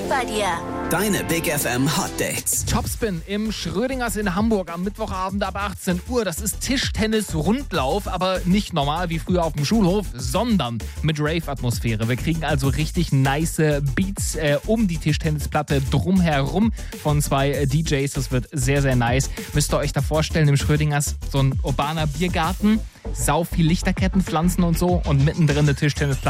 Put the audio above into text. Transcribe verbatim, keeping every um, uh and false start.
bei dir. Deine Big F M Hot Dates. Topspin im Schrödingers in Hamburg am Mittwochabend ab achtzehn Uhr. Das ist Tischtennis-Rundlauf, aber nicht normal wie früher auf dem Schulhof, sondern mit Rave-Atmosphäre. Wir kriegen also richtig nice Beats äh, um die Tischtennisplatte drumherum von zwei äh, D Js. Das wird sehr, sehr nice. Müsst ihr euch da vorstellen, im Schrödingers so ein urbaner Biergarten, sau viel Lichterketten, Pflanzen und so und mittendrin eine Tischtennisplatte.